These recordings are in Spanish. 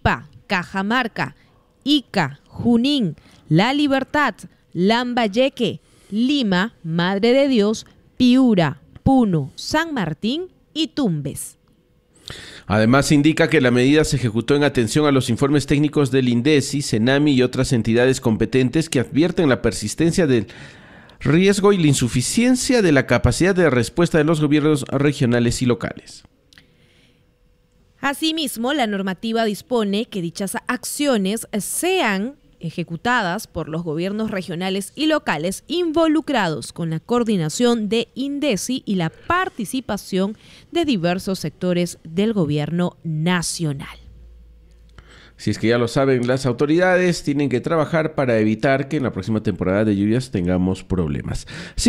Arequipa, Cajamarca, Ica, Junín, La Libertad, Lambayeque, Lima, Madre de Dios, Piura, Puno, San Martín y Tumbes. Además, indica que la medida se ejecutó en atención a los informes técnicos del INDECI, CENAMI y otras entidades competentes que advierten la persistencia del riesgo y la insuficiencia de la capacidad de respuesta de los gobiernos regionales y locales. Asimismo, la normativa dispone que dichas acciones sean ejecutadas por los gobiernos regionales y locales involucrados con la coordinación de INDECI y la participación de diversos sectores del gobierno nacional. Si es que ya lo saben, las autoridades tienen que trabajar para evitar que en la próxima temporada de lluvias tengamos problemas.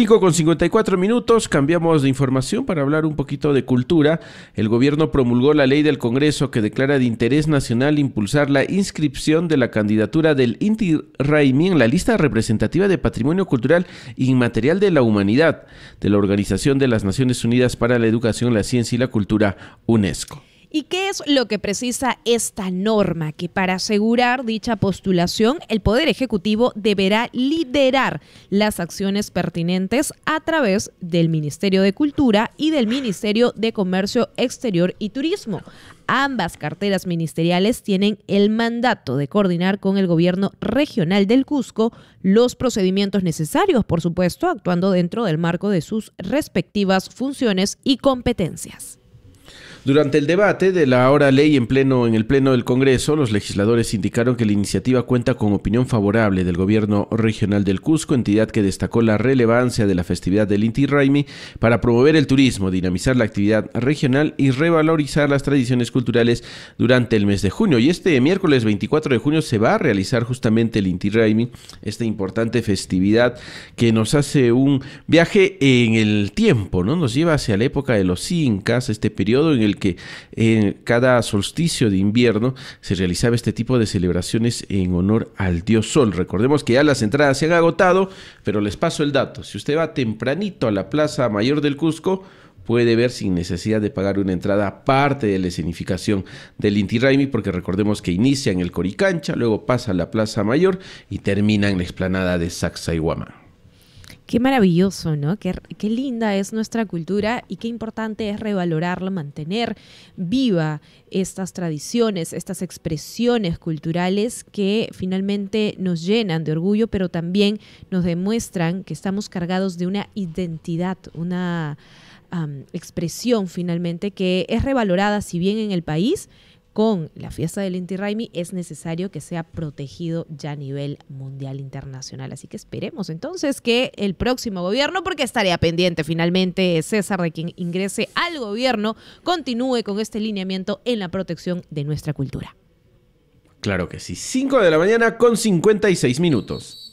5:54, cambiamos de información para hablar un poquito de cultura. El gobierno promulgó la ley del Congreso que declara de interés nacional impulsar la inscripción de la candidatura del Inti Raymi en la lista representativa de Patrimonio Cultural Inmaterial de la Humanidad de la Organización de las Naciones Unidas para la Educación, la Ciencia y la Cultura, UNESCO. ¿Y qué es lo que precisa esta norma? Que para asegurar dicha postulación, el Poder Ejecutivo deberá liderar las acciones pertinentes a través del Ministerio de Cultura y del Ministerio de Comercio Exterior y Turismo. Ambas carteras ministeriales tienen el mandato de coordinar con el gobierno regional del Cusco los procedimientos necesarios, por supuesto, actuando dentro del marco de sus respectivas funciones y competencias. Durante el debate de la ahora ley en el Pleno del Congreso, los legisladores indicaron que la iniciativa cuenta con opinión favorable del Gobierno Regional del Cusco, entidad que destacó la relevancia de la festividad del Inti Raymi para promover el turismo, dinamizar la actividad regional y revalorizar las tradiciones culturales durante el mes de junio. Y este miércoles 24 de junio se va a realizar justamente el Inti Raymi, esta importante festividad que nos hace un viaje en el tiempo, ¿no? Nos lleva hacia la época de los incas, este periodo en el que cada solsticio de invierno se realizaba este tipo de celebraciones en honor al dios Sol. Recordemos que ya las entradas se han agotado, pero les paso el dato. Si usted va tempranito a la Plaza Mayor del Cusco, puede ver sin necesidad de pagar una entrada parte de la escenificación del Inti Raymi, porque recordemos que inicia en el Coricancha, luego pasa a la Plaza Mayor y termina en la explanada de Sacsayhuamán. Qué maravilloso, ¿no? Qué linda es nuestra cultura y qué importante es revalorarla, mantener viva estas tradiciones, estas expresiones culturales que finalmente nos llenan de orgullo, pero también nos demuestran que estamos cargados de una identidad, una expresión finalmente que es revalorada, si bien en el país. Con la fiesta del Inti Raymi es necesario que sea protegido ya a nivel mundial internacional. Así que esperemos entonces que el próximo gobierno, porque estaría pendiente finalmente César de quien ingrese al gobierno, continúe con este lineamiento en la protección de nuestra cultura. Claro que sí. 5:56 a.m.